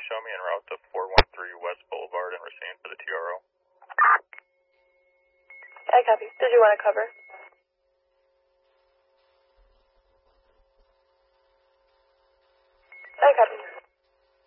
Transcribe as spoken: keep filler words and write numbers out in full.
show me en route to four one three West Boulevard in Racine for the T R O. I copy. Did you want to cover?